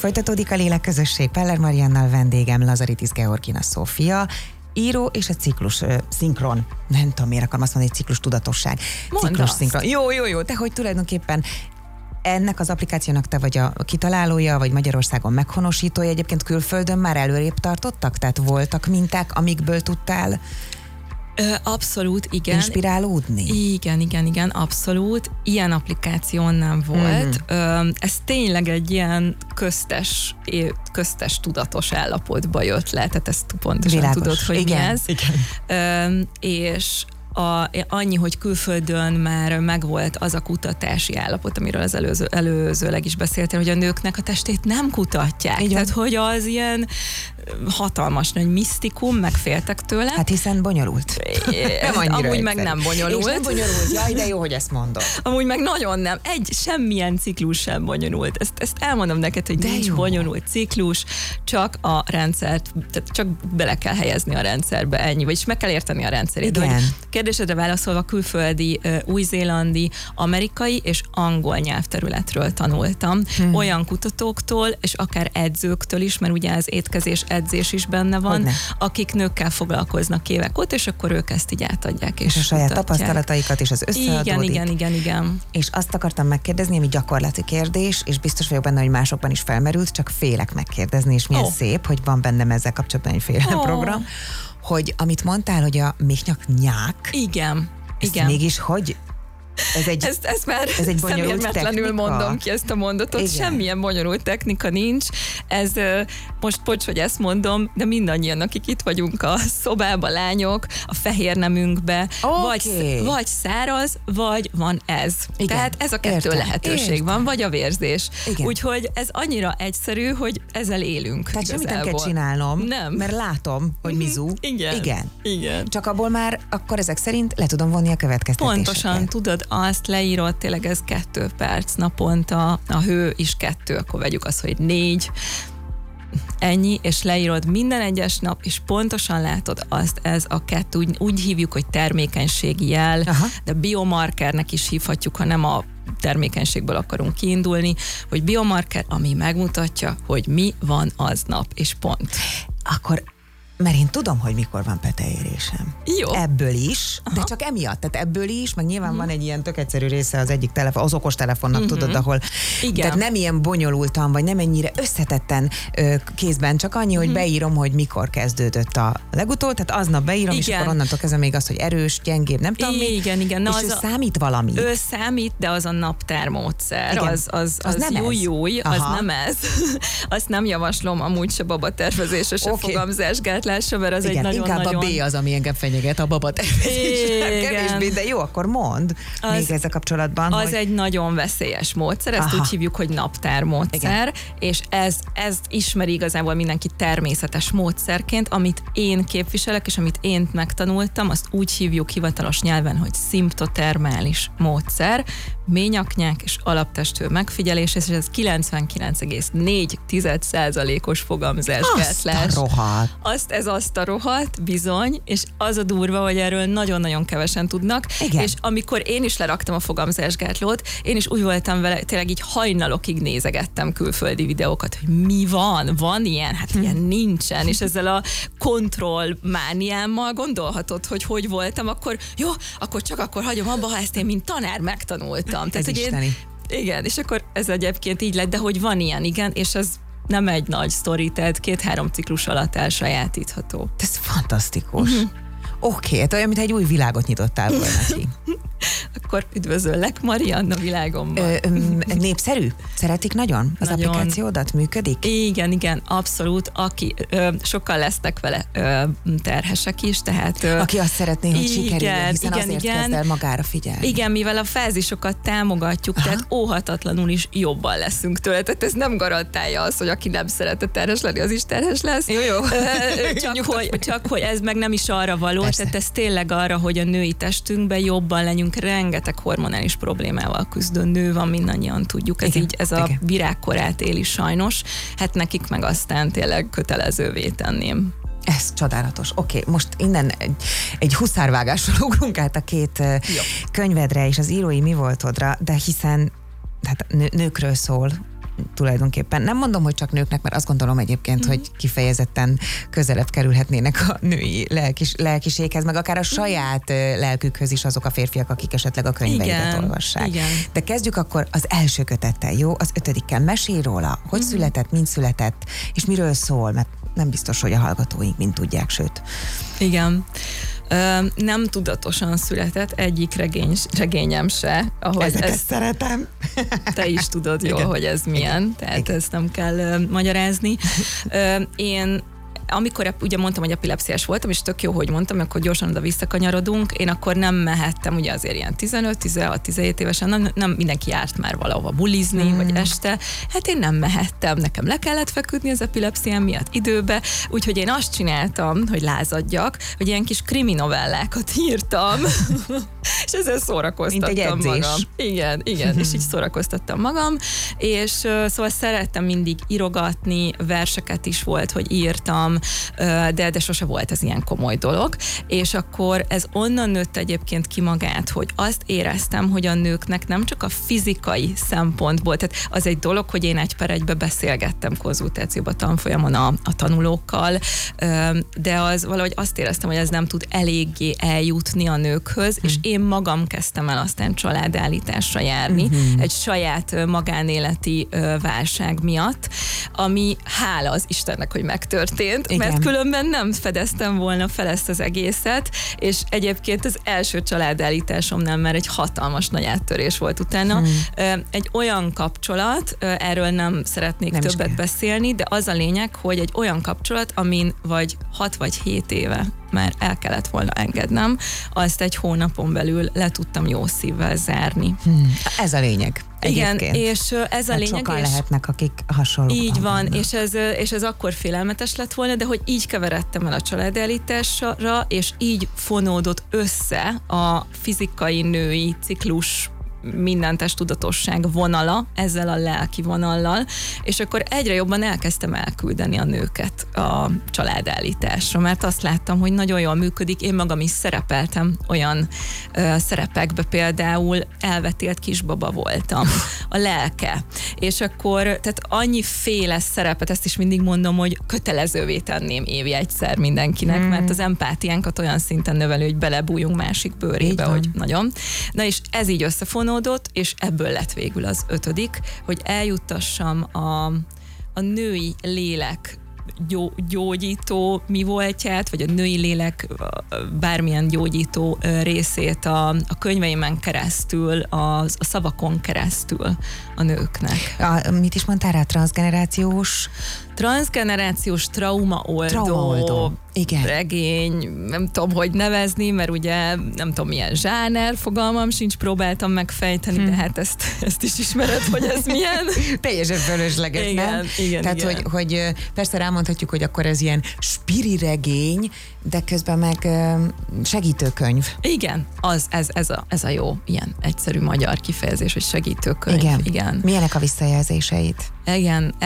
Folytatódik a Lélekközösség Peller Mariannal, vendégem Lazaritis Georgina Szófia, író és a ciklus szinkron. Nem tudom, miért akarom azt mondani, hogy ciklus tudatosság. Ciklus szinkron. Jó, te hogy tulajdonképpen ennek az applikációnak te vagy a kitalálója, vagy Magyarországon meghonosítója, egyébként külföldön már előrébb tartottak? Tehát voltak minták, amikből tudtál abszolút, igen. inspirálódni? Igen, abszolút. Ilyen applikáció nem volt. Ez tényleg egy ilyen köztes tudatos állapotba jött le, tehát ezt pontosan Világos. tudod, hogy igen, mi ez. Igen. És annyi, hogy külföldön már megvolt az a kutatási állapot, amiről az előzőleg is beszéltél, hogy a nőknek a testét nem kutatják. Igen. Tehát, hogy az ilyen hatalmas nagy misztikum, megféltek tőle. Hát hiszen bonyolult. Nem annyira amúgy egyszerű. meg nem bonyolult. És nem bonyolult, jaj, de jó, hogy ezt mondod. Amúgy meg nagyon nem. Semmilyen ciklus sem bonyolult. Ezt elmondom neked, hogy de nincs jó. bonyolult ciklus, csak a rendszert, tehát csak bele kell helyezni a rendszerbe, ennyi. Vagyis meg kell érteni a rendszerét. Igen. Kérdésedre válaszolva, külföldi, új-zélandi, amerikai és angol nyelvterületről tanultam. Olyan kutatóktól, és akár edzőktől is, mert ugye az étkezés, edzés is benne van, Hogyne. akik nőkkel foglalkoznak évek óta, és akkor ők ezt így átadják. És a saját kutatják. tapasztalataikat is az összeadódik. Igen. És azt akartam megkérdezni, ami gyakorlati kérdés, és biztos vagyok benne, hogy másokban is felmerült, csak félek megkérdezni, és milyen szép, hogy van bennem ezzel kapcsolatban egyféle program, hogy amit mondtál, hogy a michnyák, Igen. mégis hogy? Ezt már ez egy bonyolult szemérmetlenül technika? mondom ki ezt a mondatot. Igen. Semmilyen bonyolult technika nincs. Ez most bocs, hogy ezt mondom, de mindannyian, akik itt vagyunk a szobában, lányok, a fehér nemünkbe, vagy száraz, vagy van ez. Igen. Tehát ez a kettő lehetőség van, vagy a vérzés. Igen. Úgyhogy ez annyira egyszerű, hogy ezzel élünk. Tehát semmit nem kell igazából. csinálnom, Nem. mert látom, hogy mizu. Igen. Csak abból már akkor ezek szerint le tudom vonni a következtetéseket. Pontosan, tudod, azt leírod, tényleg ez 2 perc naponta, a hő is 2, akkor vegyük azt, hogy 4, ennyi, és leírod minden egyes nap, és pontosan látod azt, ez a 2, úgy hívjuk, hogy termékenységi jel, Aha. de biomarkernek is hívhatjuk, ha nem a termékenységből akarunk kiindulni, hogy biomarker, ami megmutatja, hogy mi van aznap, és pont. Akkor, mert én tudom, hogy mikor van peteérésem. Jó. Ebből is, de csak emiatt, tehát ebből is, meg nyilván van egy ilyen tök egyszerű része az egyik telefon, az okos telefonnak, tudod, ahol Igen. tehát nem ilyen bonyolultan, vagy nem ennyire összetetten kézben, csak annyi, hogy beírom, hogy mikor kezdődött a legutól, tehát aznap beírom, és Igen. akkor onnantól kezdve még az, hogy erős, gyengébb, nem tudom mi. Igen. Na, és ő számít valami. Ő számít, de az a naptármódszer. Igen. Az nem ez. júj, az Aha. nem ez. Azt nem javaslom amúgy se babatervezésre, se Oké. fogamzásgátlásra, mert az Igen, egy inkább nagyon-nagyon... a B az, ami engem fenyeget, a babatervezésre. Igen. Kevésbé, de jó, akkor mondd még ezzel kapcsolatban. Az hogy... egy nagyon veszélyes módszer, ezt Aha. úgy hívjuk, hogy naptármódszer, és ez ismeri igazából mindenki természetes módszerként, amit én képviselek, és amit én megtanultam, azt úgy hívjuk hivatalos nyelven, hogy szimptotermális módszer, ményaknyák és alaptesthő megfigyelés, és ez 99,4%-os fogamzásgátlás. Azt a rohadt. Azt a rohadt, bizony, és az a durva, hogy erről nagyon-nagyon kevesen tudnak, Igen. és amikor én is leraktam a fogamzásgátlót, én is úgy voltam vele, tényleg így hajnalokig nézegettem külföldi videókat, hogy mi van ilyen, hát ilyen nincsen, és ezzel a kontrollmániámmal gondolhatod, hogy voltam, akkor jó, akkor hagyom abba, ha ezt én mint tanár megtanultam. Ez isteni. Igen, és akkor ez egyébként így lett, de hogy van ilyen, igen, és ez nem egy nagy sztori, tehát 2-3 ciklus alatt elsajátítható. Ez fantasztikus. Oké, hát olyan, mintha egy új világot nyitottál volna neki. Akkor üdvözöllek Marianna világomban. Népszerű? Szeretik nagyon az Nagyon. applikációdat? Működik? Igen, abszolút. Sokkal lesznek vele terhesek is, tehát... Aki azt szeretné, hogy sikerüljön, hiszen igen, azért kezd el magára figyelni. Igen, mivel a fázisokat támogatjuk, tehát óhatatlanul is jobban leszünk tőle. Tehát ez nem garantálja azt, hogy aki nem szeretne terhes lenni, az is terhes lesz. Jó. Csak hogy ez meg nem is arra való, Persze. tehát ez tényleg arra, hogy a női testünkben jobban legyünk, rengeteg hormonális problémával küzdő nő van, mindannyian tudjuk. Ez Igen, így, ez a igen. virágkorát éli sajnos. Hát nekik meg aztán tényleg kötelezővé tenném. Ez csodálatos. Oké, most innen egy huszárvágással ugrunk át a 2 könyvedre és az írói mi voltodra, de hiszen hát nőkről szól tulajdonképpen. Nem mondom, hogy csak nőknek, mert azt gondolom egyébként, hogy kifejezetten közelebb kerülhetnének a női lelkiséghez, meg akár a saját lelkükhöz is azok a férfiak, akik esetleg a könyveiket olvassák. Igen. De kezdjük akkor az első kötettel, jó? Az 5-kel. Mesélj róla, hogy született, mint született, és miről szól, mert nem biztos, hogy a hallgatóink mind tudják, sőt. Igen. Nem tudatosan született egyik regényem se. Ezeket szeretem. Te is tudod jól, hogy ez milyen, tehát ezt nem kell magyarázni. Én amikor ugye mondtam, hogy epilepsziás voltam, és tök jó, hogy mondtam, akkor gyorsan oda visszakanyarodunk, én akkor nem mehettem, ugye azért ilyen 15-16-17 évesen, nem mindenki járt már valahova bulizni, vagy este, hát én nem mehettem, nekem le kellett feküdni az epilepsziám miatt időbe, úgyhogy én azt csináltam, hogy lázadjak, hogy ilyen kis kriminovellákat írtam, és ezzel szórakoztattam magam. Igen, és így szórakoztattam magam, és szóval szerettem mindig írogatni, verseket is volt, hogy írtam, de sose volt ez ilyen komoly dolog, és akkor ez onnan nőtt egyébként ki magát, hogy azt éreztem, hogy a nőknek nem csak a fizikai szempontból, tehát az egy dolog, hogy én 1:1 beszélgettem konzultációban, tanfolyamon a tanulókkal, de az valahogy azt éreztem, hogy ez nem tud eléggé eljutni a nőkhöz, és én magam kezdtem el aztán családállításra járni, egy saját magánéleti válság miatt, ami hála az Istennek, hogy megtörtént, mert különben nem fedeztem volna fel ezt az egészet, és egyébként az első családállításomnál már egy hatalmas nagy áttörés volt utána. Egy olyan kapcsolat, erről nem szeretnék többet beszélni, de az a lényeg, hogy egy olyan kapcsolat, amin vagy 6 vagy 7 éve már el kellett volna engednem, azt egy hónapon belül le tudtam jó szívvel zárni. Ez a lényeg. Igen, és ez a lényeg. Sokan lehetnek, akik hasonlók. Így van, és ez akkor félelmetes lett volna, de hogy így keveredtem el a családállításra, és így fonódott össze a fizikai női ciklus minden testtudatosság vonala, ezzel a lelki vonallal, és akkor egyre jobban elkezdtem elküldeni a nőket a családállításra, mert azt láttam, hogy nagyon jól működik, én magam is szerepeltem olyan szerepekbe, például elvetélt kisbaba voltam, a lelke, és akkor, tehát annyiféle szerepet, ezt is mindig mondom, hogy kötelezővé tenném évi egyszer mindenkinek, mert az empátiánkat olyan szinten növeli, hogy belebújjunk másik bőrébe, hogy nagyon. Na és ez így összefonódott, és ebből lett végül az 5., hogy eljuttassam a női lélek gyógyító mi voltját, vagy a női lélek bármilyen gyógyító részét a könyveimen keresztül, a szavakon keresztül a nőknek. Mit is mondtál rá? Transgenerációs traumaoldó. Igen. Regény, nem tudom, hogy nevezni, mert ugye nem tudom, milyen zsáner, fogalmam sincs, próbáltam megfejteni, de hát ezt is ismered, hogy ez milyen. Teljesen fölösleges, nem? Igen. Tehát, hogy persze rámondhatjuk, hogy akkor ez ilyen spiri regény, de közben meg segítőkönyv. Igen, ez a jó, ilyen egyszerű magyar kifejezés, hogy segítőkönyv. Igen. Milyenek a visszajelzéseit? Igen,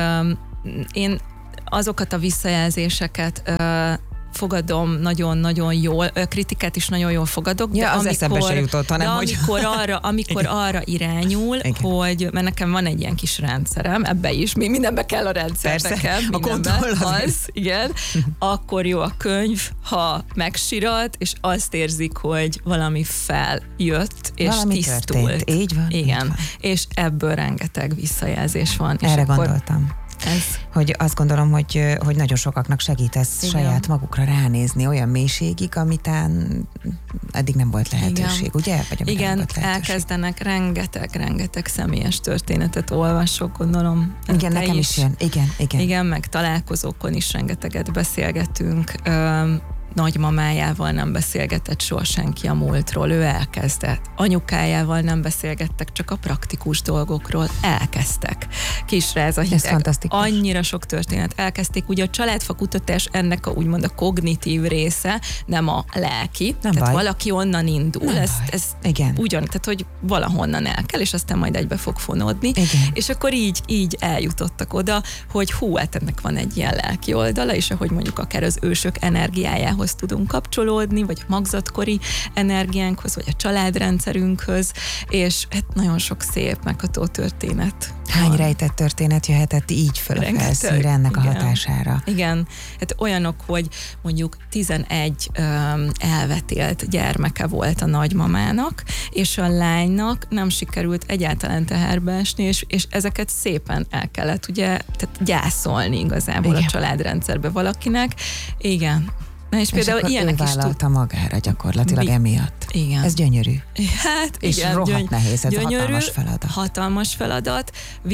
én azokat a visszajelzéseket fogadom nagyon-nagyon jól, kritikát is nagyon jól fogadok, de az eszembe se jutott, hanem amikor arra irányul, hogy, mert nekem van egy ilyen kis rendszerem, ebbe is, mindenbe kell a rendszer nekem, a kontroll igen, akkor jó a könyv, ha megsirat, és azt érzik, hogy valami feljött, és valami tisztult. Történt. Így van. Igen, így van. És ebből rengeteg visszajelzés van. Erre gondoltam. Hogy azt gondolom, hogy nagyon sokaknak segít ez saját magukra ránézni olyan mélységig, amitán eddig nem volt lehetőség, ugye? Igen, elkezdenek rengeteg személyes történetet olvasok, gondolom. Igen, nekem is jön. Igen. Igen, meg találkozókon is rengeteget beszélgetünk. Nagymamájával nem beszélgetett soha senki a múltról, ő elkezdett. Anyukájával nem beszélgettek csak a praktikus dolgokról, elkezdtek. Kisre ez a hideg. Annyira sok történet. Elkezdték, ugye a családfakutatás ennek úgymond a kognitív része, nem a lelki. Nem tehát baj. valaki onnan indul. Ez igen. Ugyan, tehát hogy valahonnan el kell, és aztán majd egybe fog fonódni. Igen. És akkor így eljutottak oda, hogy hát ennek van egy ilyen lelki oldala, és ahogy mondjuk akár az ősök energiájához tudunk kapcsolódni, vagy magzatkori energiánkhoz, vagy a családrendszerünkhöz, és hát nagyon sok szép, megható történet. Hány rejtett történet jöhetett így föl a felszínre ennek a hatására. Igen, hát olyanok, hogy mondjuk 11 elvetélt gyermeke volt a nagymamának, és a lánynak nem sikerült egyáltalán teherbe esni, és ezeket szépen el kellett ugye tehát gyászolni igazából a családrendszerbe valakinek. Igen. Na és például ilyenek is vállalta magára gyakorlatilag emiatt. Igen. Ez gyönyörű. Hát és igen, rohadt nehéz, ez gyönyörű, hatalmas feladat. Hatalmas feladat,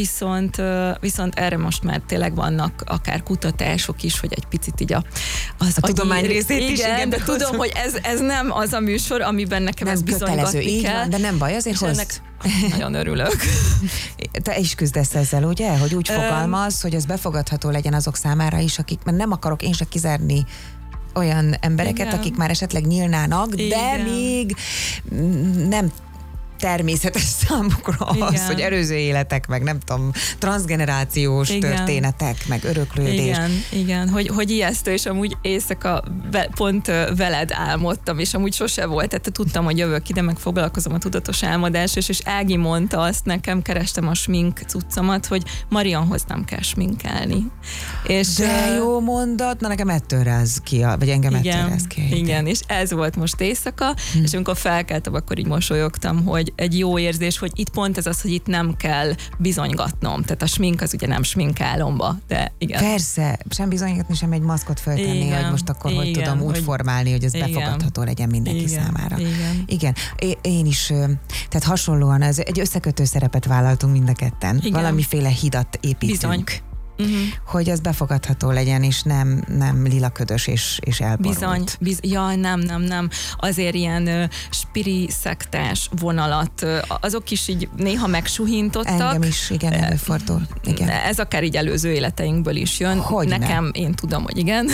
viszont erre most már tényleg vannak akár kutatások is, hogy egy picit így a tudomány részét igen, is. Igen, de tudom, hogy ez nem az a műsor, amiben nekem nem ez bizonygatni kell. Van, de nem baj, azért ennek nagyon örülök. Te is küzdesz ezzel, ugye? Hogy úgy fogalmaz, hogy ez befogadható legyen azok számára is, akik, mert nem akarok én se kizárni olyan embereket, igen, akik már esetleg nyílnának, igen, de még nem természetes számukra az, igen, hogy előző életek, meg nem tudom, transzgenerációs, igen, történetek, meg öröklődés. Igen, hogy ijesztő, és amúgy éjszaka pont veled álmodtam, és amúgy sose volt, tehát tudtam, hogy jövök ide, meg foglalkozom a tudatos álmodás, és Ági mondta azt nekem, kerestem a smink cuccomat, hogy Marianhoz nem kell sminkelni. És, de jó mondat, na nekem ettől ráz ki, vagy engem ettől ráz ki. Igen, és ez volt most éjszaka, és amikor felkeltem, akkor így mosolyogtam, hogy egy jó érzés, hogy itt pont ez az, hogy itt nem kell bizonygatnom. Tehát a smink az ugye nem sminkálomba, de igen. Persze, sem bizonygatni, sem egy maszkot föltenni, igen, hogy most akkor igen, hogy tudom úgy formálni, hogy ez igen, befogadható legyen mindenki igen, számára. Igen. Én is, tehát hasonlóan egy összekötő szerepet vállaltunk mind a ketten. Igen. Valamiféle hidat építünk. Bizony. Hogy ez befogadható legyen, és nem lilaködös és elborult. Bizony, nem. Azért ilyen spiri szektás vonalat, azok is így néha megsuhintottak. Engem is, igen, előfordul. Igen. Ez akár így előző életeinkből is jön. Hogy nekem, én tudom, hogy igen.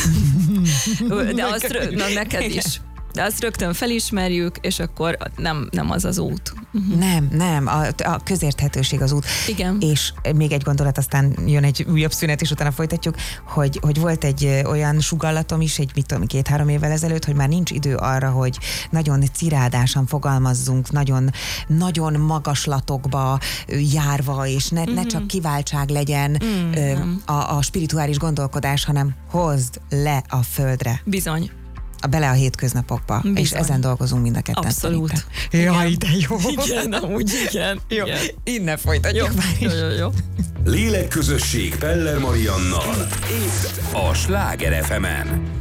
De azt, neked is. De azt rögtön felismerjük, és akkor nem az az út. Nem, a közérthetőség az út. Igen. És még egy gondolat, aztán jön egy újabb szünet, és utána folytatjuk, hogy volt egy olyan sugallatom is, egy 2-3 évvel ezelőtt, hogy már nincs idő arra, hogy nagyon cirádásan fogalmazzunk, nagyon magaslatokba járva, és ne csak kiváltság legyen a spirituális gondolkodás, hanem hozd le a földre. Bizony. Bele a hétköznapokba, bizony, és ezen dolgozunk mind a ketten. Abszolút. Jaj, de jó. Igen, amúgy igen. Jó, innen folytatjuk már. Jó. Lélekközösség Peller Mariannal. Itt a Sláger FM-en.